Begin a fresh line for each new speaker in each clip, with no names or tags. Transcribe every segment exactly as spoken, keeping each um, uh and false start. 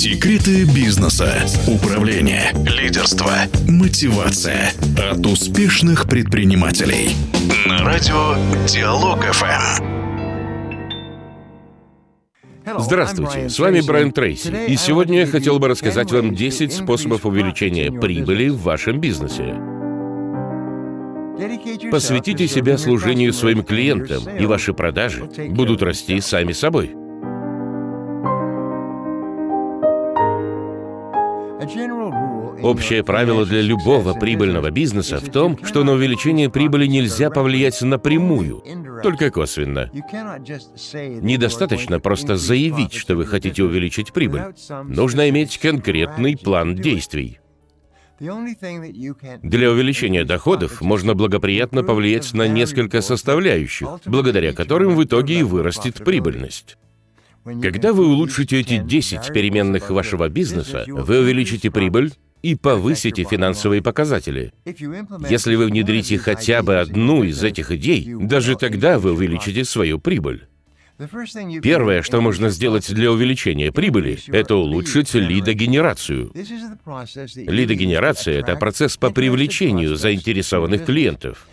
Секреты бизнеса, управления, лидерства, мотивация от успешных предпринимателей. На радио Диалог эф эм.
Здравствуйте, с вами Брайан Трейси, и сегодня я хотел бы рассказать вам десять способов увеличения прибыли в вашем бизнесе. Посвятите себя служению своим клиентам, и ваши продажи будут расти сами собой. Общее правило для любого прибыльного бизнеса в том, что на увеличение прибыли нельзя повлиять напрямую, только косвенно. Недостаточно просто заявить, что вы хотите увеличить прибыль. Нужно иметь конкретный план действий. Для увеличения доходов можно благоприятно повлиять на несколько составляющих, благодаря которым в итоге и вырастет прибыльность. Когда вы улучшите эти десять переменных вашего бизнеса, вы увеличите прибыль и повысите финансовые показатели. Если вы внедрите хотя бы одну из этих идей, даже тогда вы увеличите свою прибыль. Первое, что можно сделать для увеличения прибыли, это улучшить лидогенерацию. Лидогенерация — это процесс по привлечению заинтересованных клиентов.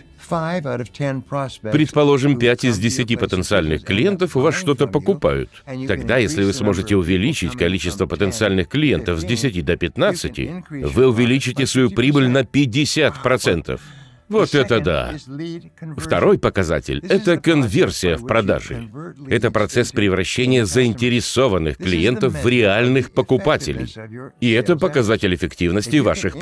Предположим, пять из десяти потенциальных клиентов у вас что-то покупают. Тогда, если вы сможете увеличить количество потенциальных клиентов с десяти до пятнадцати, вы увеличите свою прибыль на пятьдесят процентов. Вот это да! Второй показатель — это конверсия в продаже. Это процесс превращения заинтересованных клиентов в реальных покупателей. И это показатель эффективности ваших продаж.